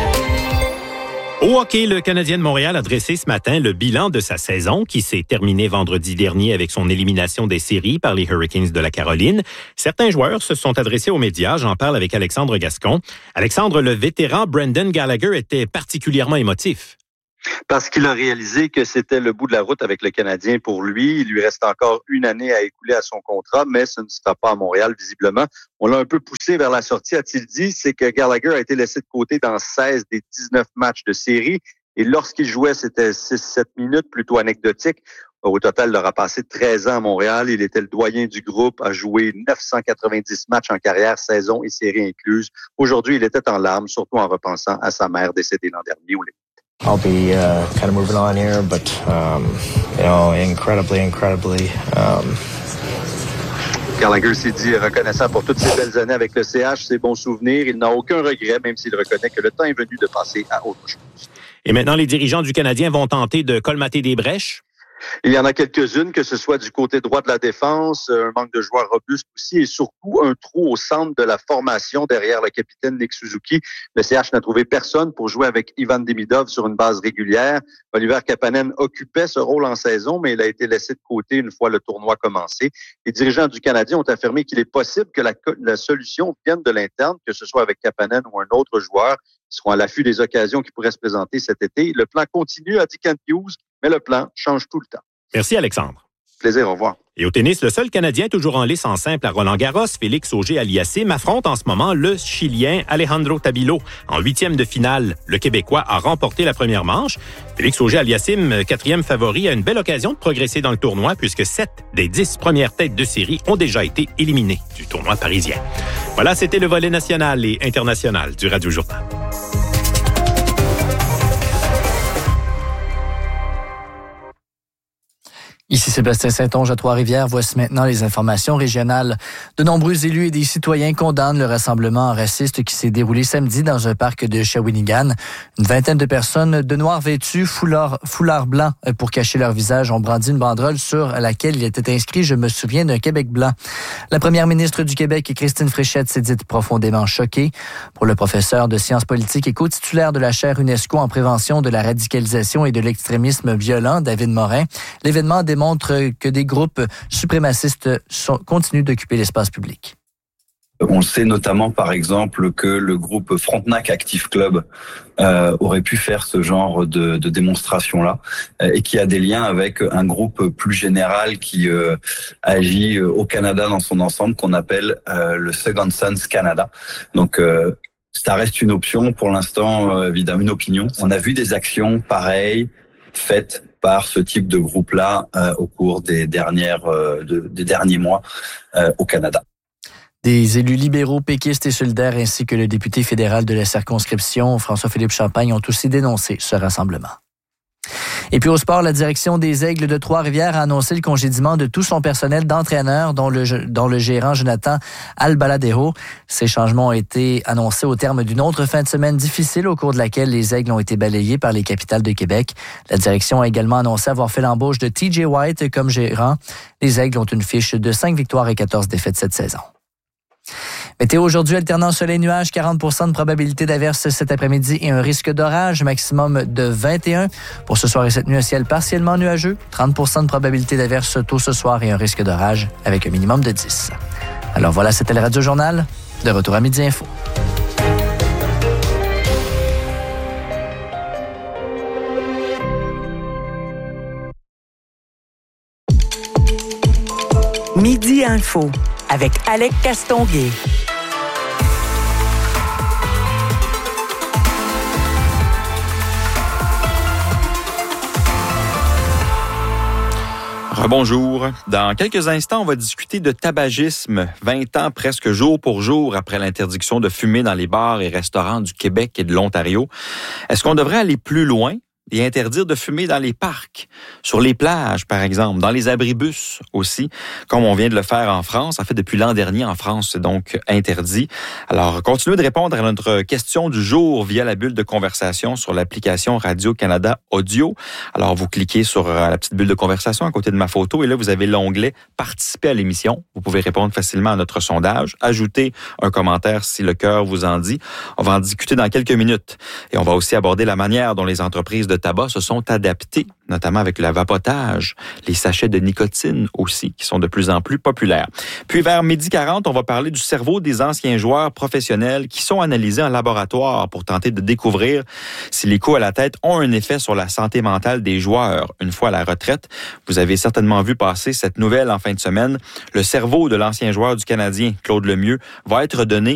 Au hockey, le Canadien de Montréal a dressé ce matin le bilan de sa saison qui s'est terminée vendredi dernier avec son élimination des séries par les Hurricanes de la Caroline. Certains joueurs se sont adressés aux médias. J'en parle avec Alexandre Gascon. Alexandre, le vétéran Brendan Gallagher était particulièrement émotif. Parce qu'il a réalisé que c'était le bout de la route avec le Canadien pour lui. Il lui reste encore une année à écouler à son contrat, mais ce ne sera pas à Montréal, visiblement. On l'a un peu poussé vers la sortie, a-t-il dit. C'est que Gallagher a été laissé de côté dans seize des dix-neuf matchs de série. Et lorsqu'il jouait, c'était six sept minutes, plutôt anecdotique. Au total, il aura passé treize ans à Montréal. Il était le doyen du groupe, a joué neuf cent quatre-vingt-dix matchs en carrière, saison et série incluses. Aujourd'hui, il était en larmes, surtout en repensant à sa mère décédée l'an dernier au I'll be uh, kind of moving on here, but um, you know, incredibly, incredibly. Um... Gallagher s'est dit reconnaissant pour toutes ces belles années avec le C H, ses bons souvenirs. Il n'a aucun regret, même s'il reconnaît que le temps est venu de passer à autre chose. Et maintenant, les dirigeants du Canadien vont tenter de colmater des brèches. Il y en a quelques-unes, que ce soit du côté droit de la défense, un manque de joueurs robustes aussi, et surtout un trou au centre de la formation derrière le capitaine Nick Suzuki. Le C H n'a trouvé personne pour jouer avec Ivan Demidov sur une base régulière. Oliver Kapanen occupait ce rôle en saison, mais il a été laissé de côté une fois le tournoi commencé. Les dirigeants du Canadien ont affirmé qu'il est possible que la, la solution vienne de l'interne, que ce soit avec Kapanen ou un autre joueur. Ils seront à l'affût des occasions qui pourraient se présenter cet été. Le plan continue, a dit Kent Hughes, mais le plan change tout le temps. Merci, Alexandre. Plaisir, au revoir. Et au tennis, le seul Canadien toujours en lice en simple à Roland-Garros, Félix Auger-Aliassime, affronte en ce moment le Chilien Alejandro Tabilo. En huitième de finale, le Québécois a remporté la première manche. Félix Auger-Aliassime, quatrième favori, a une belle occasion de progresser dans le tournoi puisque sept des dix premières têtes de série ont déjà été éliminées du tournoi parisien. Voilà, c'était le volet national et international du Radio Journal. Ici Sébastien Saint-Onge à Trois-Rivières. Voici maintenant les informations régionales. De nombreux élus et des citoyens condamnent le rassemblement raciste qui s'est déroulé samedi dans un parc de Shawinigan. Une vingtaine de personnes de noir vêtues, foulard, foulard blanc pour cacher leur visage, ont brandi une banderole sur laquelle il était inscrit « Je me souviens d'un Québec blanc ». La première ministre du Québec, Christine Fréchette, s'est dite profondément choquée. Pour le professeur de sciences politiques et co-titulaire de la chaire UNESCO en prévention de la radicalisation et de l'extrémisme violent, David Morin, l'événement démontre montre que des groupes suprémacistes sont, continuent d'occuper l'espace public. On sait notamment, par exemple, que le groupe Frontenac Active Club euh, aurait pu faire ce genre de, de démonstration-là euh, et qui a des liens avec un groupe plus général qui euh, agit au Canada dans son ensemble, qu'on appelle euh, le Second Sons Canada. Donc, euh, ça reste une option pour l'instant, euh, évidemment une opinion. On a vu des actions pareilles faites par ce type de groupe-là euh, au cours des dernières euh, de, des derniers mois euh, au Canada. Des élus libéraux, péquistes et solidaires ainsi que le député fédéral de la circonscription, François-Philippe Champagne, ont aussi dénoncé ce rassemblement. Et puis au sport, la direction des Aigles de Trois-Rivières a annoncé le congédiement de tout son personnel d'entraîneur, dont le, dont le gérant Jonathan Albaladero. Ces changements ont été annoncés au terme d'une autre fin de semaine difficile au cours de laquelle les Aigles ont été balayés par les capitales de Québec. La direction a également annoncé avoir fait l'embauche de T J White comme gérant. Les Aigles ont une fiche de cinq victoires et quatorze défaites cette saison. Météo aujourd'hui, alternant soleil-nuage, quarante pour cent de probabilité d'averse cet après-midi et un risque d'orage, maximum de vingt et un. Pour ce soir et cette nuit, un ciel partiellement nuageux, trente pour cent de probabilité d'averse tôt ce soir et un risque d'orage avec un minimum de dix. Alors voilà, c'était le Radio Journal. De retour à Midi Info. Midi Info avec Alec Castonguay. Rebonjour. Dans quelques instants, on va discuter de tabagisme, vingt ans presque jour pour jour après l'interdiction de fumer dans les bars et restaurants du Québec et de l'Ontario. Est-ce qu'on devrait aller plus loin et interdire de fumer dans les parcs, sur les plages, par exemple, dans les abribus aussi, comme on vient de le faire en France. En fait, depuis l'an dernier, en France, c'est donc interdit. Alors, continuez de répondre à notre question du jour via la bulle de conversation sur l'application Radio-Canada Audio. Alors, vous cliquez sur la petite bulle de conversation à côté de ma photo et là, vous avez l'onglet « Participer à l'émission ». Vous pouvez répondre facilement à notre sondage, ajouter un commentaire si le cœur vous en dit. On va en discuter dans quelques minutes. Et on va aussi aborder la manière dont les entreprises de tabac se sont adaptés, notamment avec le vapotage, les sachets de nicotine aussi, qui sont de plus en plus populaires. Puis vers midi quarante, on va parler du cerveau des anciens joueurs professionnels qui sont analysés en laboratoire pour tenter de découvrir si les coups à la tête ont un effet sur la santé mentale des joueurs une fois à la retraite. Vous avez certainement vu passer cette nouvelle en fin de semaine. Le cerveau de l'ancien joueur du Canadien, Claude Lemieux, va être donné